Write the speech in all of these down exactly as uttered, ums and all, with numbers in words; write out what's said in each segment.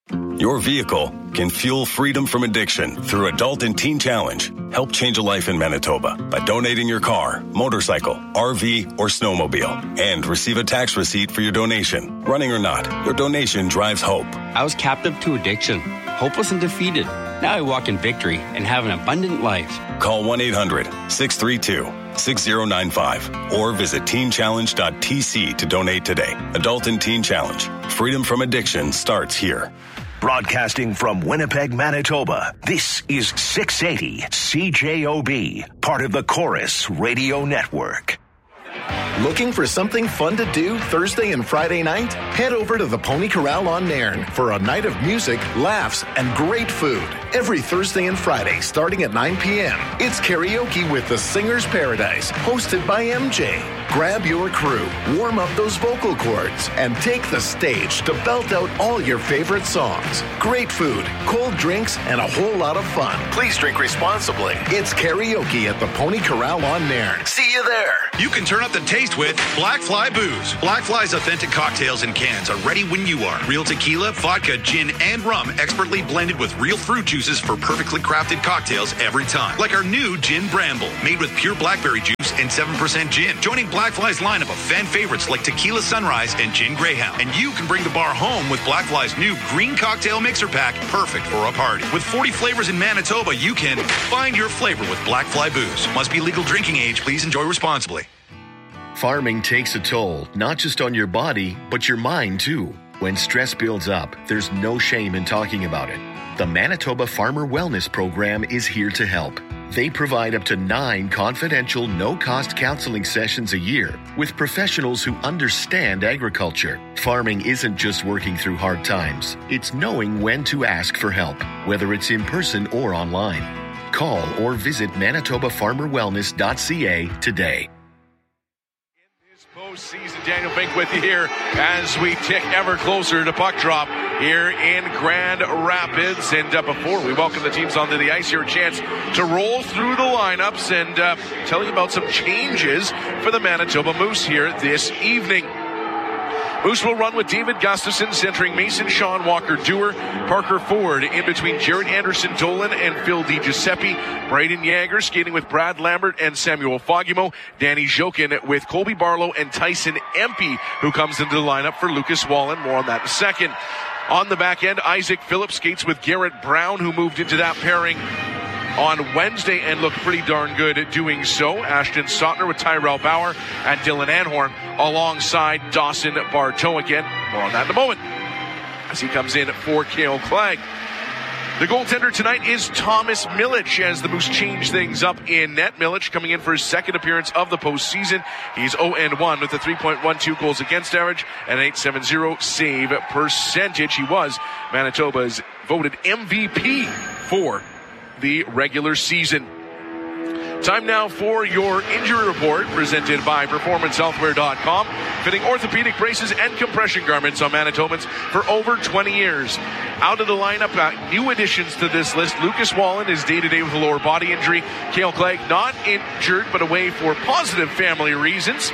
Your vehicle can fuel freedom from addiction through Adult and Teen Challenge. Help change a life in Manitoba by donating your car, motorcycle, R V, or snowmobile, and receive a tax receipt for your donation. Running or not, your donation drives hope. I was captive to addiction, hopeless and defeated. Now I walk in victory and have an abundant life. Call one eight hundred six three two six zero nine five or visit teen challenge dot t c to donate today. Adult and Teen Challenge. Freedom from addiction starts here. Broadcasting from Winnipeg, Manitoba, this is six eighty C J O B, part of the Chorus Radio Network. Looking for something fun to do Thursday and Friday night? Head over to the Pony Corral on Nairn for a night of music, laughs, and great food. Every Thursday and Friday starting at nine p.m. It's karaoke with the Singer's Paradise, hosted by M J. Grab your crew, warm up those vocal cords, and take the stage to belt out all your favorite songs. Great food, cold drinks, and a whole lot of fun. Please drink responsibly. It's karaoke at the Pony Corral on Nairn. See you there. You can turn up the taste with Black Fly Booze. Black Fly's authentic cocktails and cans are ready when you are. Real tequila, vodka, gin, and rum expertly blended with real fruit juices for perfectly crafted cocktails every time. Like our new Gin Bramble, made with pure blackberry juice and seven percent gin. Joining Black Fly's lineup of fan favorites like Tequila Sunrise and Gin Greyhound. And you can bring the bar home with Black Fly's new Green Cocktail Mixer Pack, perfect for a party. With forty flavors in Manitoba, you can find your flavor with Black Fly Booze. Must be legal drinking age. Please enjoy responsibly. Farming takes a toll, not just on your body, but your mind too. When stress builds up, there's no shame in talking about it. The Manitoba Farmer Wellness Program is here to help. They provide up to nine confidential, no-cost counseling sessions a year with professionals who understand agriculture. Farming isn't just working through hard times. It's knowing when to ask for help, whether it's in person or online. Call or visit manitoba farmer wellness dot c a today. Postseason, Daniel Fink with you here as we tick ever closer to puck drop here in Grand Rapids. And uh, before we welcome the teams onto the ice, here a chance to roll through the lineups and uh, tell you about some changes for the Manitoba Moose here this evening. Moose will run with David Gustafson centering Mason Sean Walker-Dewar, Parker Ford in between Jared Anderson-Dolan and Phil DiGiuseppe, Braden Yager skating with Brad Lambert and Samuel Fogimo, Danny Jokin with Colby Barlow and Tyson Empey, who comes into the lineup for Lucas Wallen. More on that in a second. On the back end, Isaac Phillips skates with Garrett Brown, who moved into that pairing on Wednesday and looked pretty darn good at doing so. Ashton Sautner with Tyrell Bauer and Dylan Anhorn alongside Dawson Bartow again. More on that in a moment as he comes in for Cale Clegg. The goaltender tonight is Thomas Milic as the Moose change things up in net. Milic coming in for his second appearance of the postseason. He's oh and one with a three point one two goals against average and an eight seventy save percentage. He was Manitoba's voted M V P for the regular season. Time now for your injury report presented by performance healthware dot com. Fitting orthopedic braces and compression garments on Manitobans for over twenty years. Out of the lineup, uh, new additions to this list. Lucas Wallen is day-to-day with a lower body injury. Cale Clegg not injured but away for positive family reasons.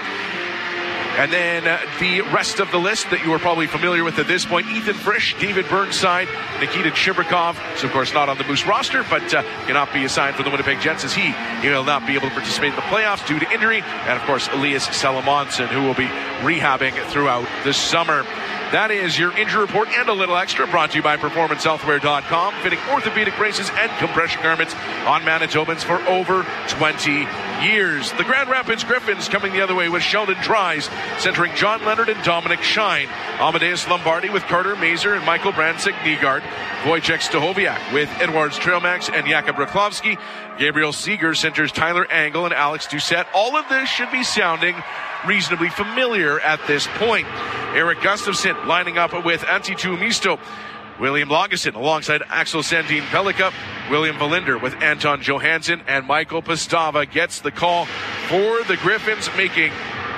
And then uh, the rest of the list that you are probably familiar with at this point: Ethan Frisch, David Burnside, Nikita Chibrikov. So, of course, not on the Moose roster, but uh, cannot be assigned for the Winnipeg Jets as he, he will not be able to participate in the playoffs due to injury. And, of course, Elias Salamonson, who will be rehabbing throughout the summer. That is your injury report and a little extra, brought to you by performance healthware dot com, fitting orthopedic braces and compression garments on Manitobans for over twenty years. The Grand Rapids Griffins coming the other way with Sheldon Dries, centering John Leonard and Dominic Shine. Amadeus Lombardi with Carter Mazer and Michael Bransik-Nygaard. Wojciech Stachowiak with Edwards Trailmax and Jakub Rakowski. Gabriel Seeger centers Tyler Angle and Alex Doucette. All of this should be sounding reasonably familiar at this point. Eric Gustafson lining up with Antti Tuomisto. William Lagesson alongside Axel Sandin Pellikka. William Valinder with Anton Johansson. And Michael Pastava gets the call for the Griffins, making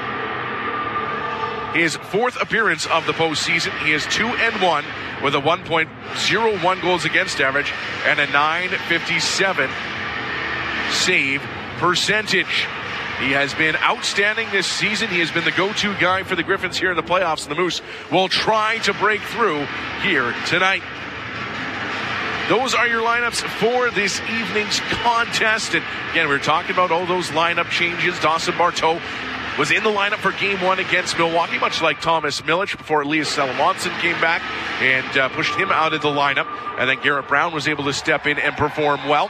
his fourth appearance of the postseason. He is two and one with a one point oh one goals against average and a nine fifty-seven save percentage. He has been outstanding this season. He has been the go-to guy for the Griffins here in the playoffs, and the Moose will try to break through here tonight. those are your lineups for this evening's contest. And again, we were talking about all those lineup changes. Dawson Barteau was in the lineup for game one against Milwaukee, much like Thomas Milic, before Elias Salamonson came back and uh, pushed him out of the lineup. And then Garrett Brown was able to step in and perform well.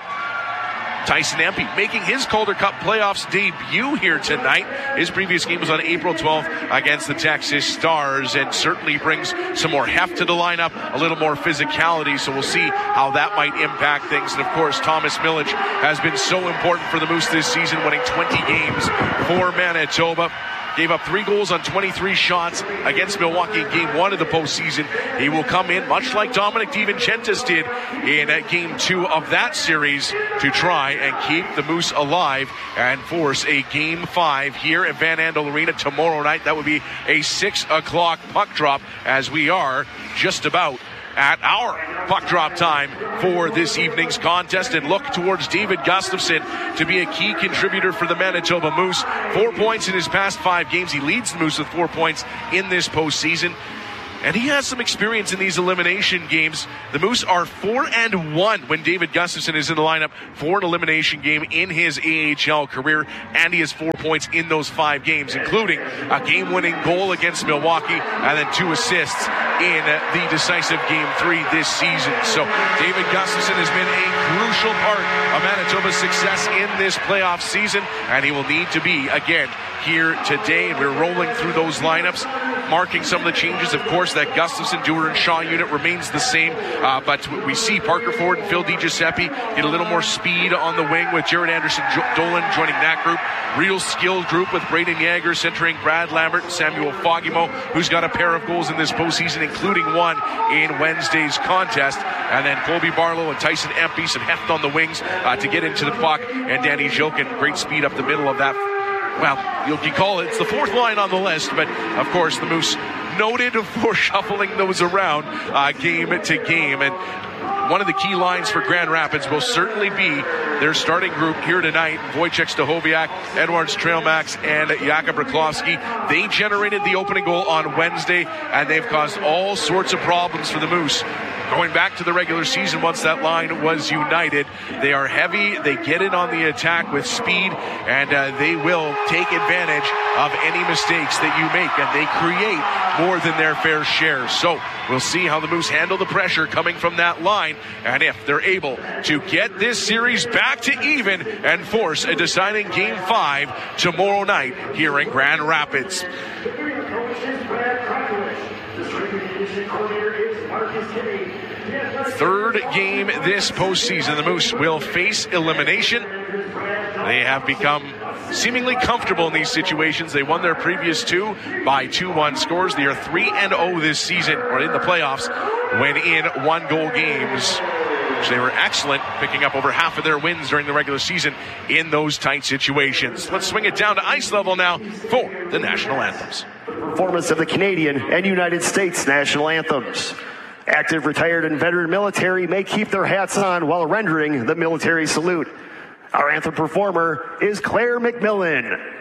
Tyson Empey making his Calder Cup playoffs debut here tonight. His previous game was on April twelfth against the Texas Stars, and certainly brings some more heft to the lineup, a little more physicality, so we'll see how that might impact things. And of course, Thomas Milic has been so important for the Moose this season, winning twenty games for Manitoba. Gave up three goals on twenty-three shots against Milwaukee in game one of the postseason. He will come in, much like Dominic DiVincentis did in game two of that series, to try and keep the Moose alive and force a game five here at Van Andel Arena tomorrow night. That would be a six o'clock puck drop, as we are just about at our puck drop time for this evening's contest, and look towards David Gustafson to be a key contributor for the Manitoba Moose. Four points in his past five games. He leads the Moose with four points in this postseason, and he has some experience in these elimination games. The Moose are four and one when David Gustafson is in the lineup for an elimination game in his A H L career, and he has four points in those five games, including a game-winning goal against Milwaukee and then two assists in the decisive game three this season. So David Gustafson has been a crucial part of Manitoba's success in this playoff season, and he will need to be again here today. And we're rolling through those lineups, marking some of the changes. Of course, that Gustafson, Dewar, and Shaw unit remains the same, uh, but we see Parker Ford and Phil DiGiuseppe get a little more speed on the wing, with Jared Anderson Dolan joining that group. Real skilled group with Braden Yager centering Brad Lambert and Samuel Fogimo, who's got a pair of goals in this postseason, including one in Wednesday's contest. And then Colby Barlow and Tyson Empey, some heft on the wings uh, to get into the puck, and Danny Jokin, great speed up the middle of that. Well, you can call it, it's the fourth line on the list, but of course the Moose noted for shuffling those around uh, game to game. And one of the key lines for Grand Rapids will certainly be their starting group here tonight. Wojciech Stachowiak, Edwards Trailmax, and Jakub Rakowski. They generated the opening goal on Wednesday, and they've caused all sorts of problems for the Moose. Going back to the regular season, once that line was united, they are heavy, they get in on the attack with speed, and uh, they will take advantage of any mistakes that you make, and they create more than their fair share. So we'll see how the Moose handle the pressure coming from that line, and if they're able to get this series back to even and force a deciding game five tomorrow night here in Grand Rapids. Third game this postseason, the Moose will face elimination. They have become seemingly comfortable in these situations. They won their previous two by two one scores. They are three and oh this season, or in the playoffs, when in one-goal games. They were excellent, picking up over half of their wins during the regular season in those tight situations. Let's swing it down to ice level now for the national anthems. Performance of the Canadian and United States national anthems. Active, retired, and veteran military may keep their hats on while rendering the military salute. Our anthem performer is Claire McMillan.